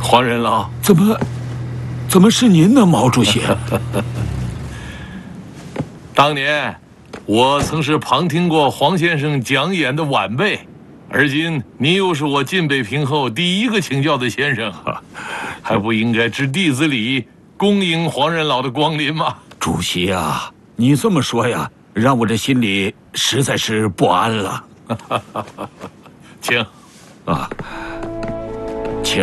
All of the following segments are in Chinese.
黄仁老， 怎么是您呢，毛主席？ 当年我曾是旁听过黄先生讲演的晚辈，而今你又是我进北平后第一个请教的先生，还不应该置弟子礼，恭迎黄仁老的光临吗？ 主席啊，你这么说呀，让我这心里实在是不安了。 请， 请。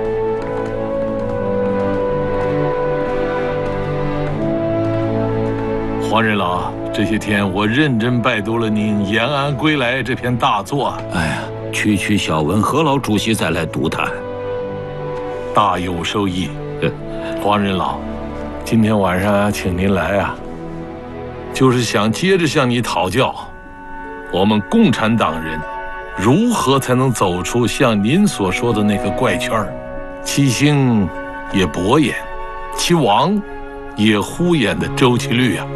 黄仁老，这些天我认真拜读了您《延安归来》这篇大作。 哎呀，区区小文，何劳主席再来读它？ 大有收益。黄仁老，今天晚上请您来啊，就是想接着向你讨教，我们共产党人如何才能走出像您所说的那个怪圈，其兴也勃衍，其亡也忽衍的周期率啊。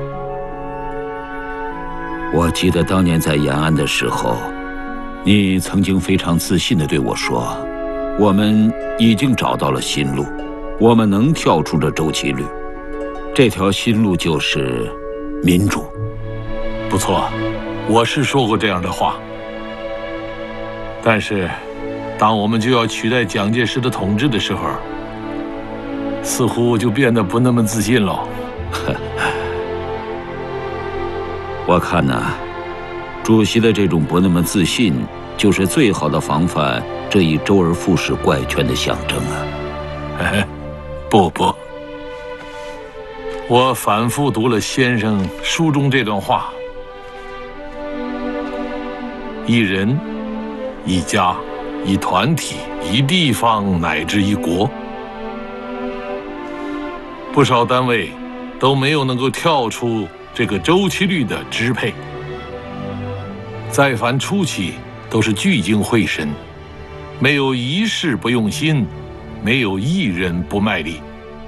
我记得当年在延安的时候，你曾经非常自信地对我说，我们已经找到了新路，我们能跳出这周期率，这条新路就是民主。 不错，我是说过这样的话。但是当我们就要取代蒋介石的统治的时候，似乎就变得不那么自信了。 我看呢，主席的这种不那么自信，就是最好的防范这一周而复始怪圈的象征啊。 不，我反复读了先生书中这段话：一人、一家、一团体、一地方，乃至一国，不少单位都没有能够跳出这个周期率的支配，再凡初期都是聚精会神，没有一事不用心，没有一人不卖力。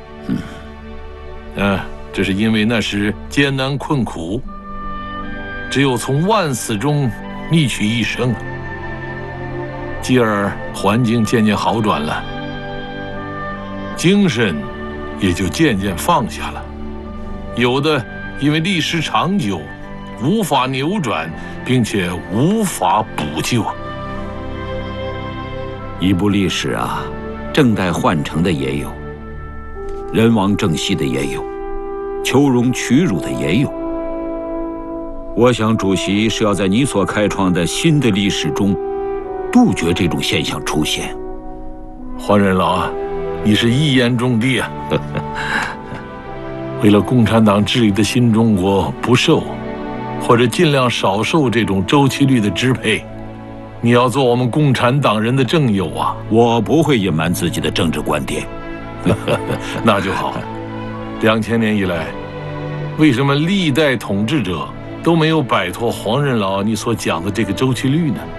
这是因为那时艰难困苦，只有从万死中觅取一生，继而环境渐渐好转了，精神也就渐渐放下了。有的因为历史长久，无法扭转，并且无法补救。 一部历史啊，正待换成的也有，人亡政息的也有，求荣取辱的也有。我想主席是要在你所开创的新的历史中杜绝这种现象出现。 黄仁老啊，你是一言中的啊。为了共产党治理的新中国不受，或者尽量少受这种周期率的支配，你要做我们共产党人的正友啊！ 我不会隐瞒自己的政治观点。 那就好。2000年以来，为什么历代统治者都没有摆脱黄仁老你所讲的这个周期率呢？